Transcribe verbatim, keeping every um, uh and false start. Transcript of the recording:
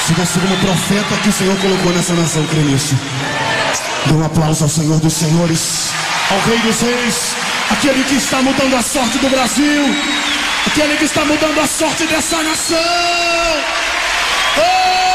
Siga como profeta que o Senhor colocou nessa nação, crê nisso. Dê um aplauso ao Senhor dos Senhores, ao Rei dos Reis, aquele que está mudando a sorte do Brasil, aquele que está mudando a sorte dessa nação. Oh!